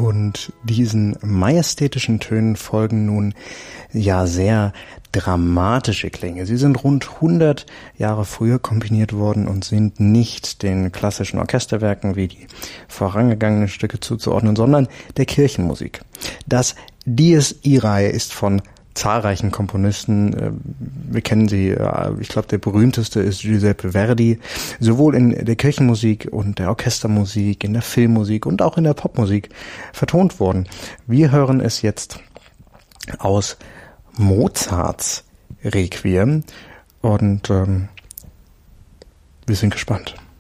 Und diesen majestätischen Tönen folgen nun ja sehr dramatische Klänge. Sie sind rund 100 Jahre früher komponiert worden und sind nicht den klassischen Orchesterwerken wie die vorangegangenen Stücke zuzuordnen, sondern der Kirchenmusik. Das Dies Irae ist von zahlreichen Komponisten, wir kennen sie, ich glaube der berühmteste ist Giuseppe Verdi, sowohl in der Kirchenmusik und der Orchestermusik, in der Filmmusik und auch in der Popmusik vertont worden. Wir hören es jetzt aus Mozarts Requiem und wir sind gespannt.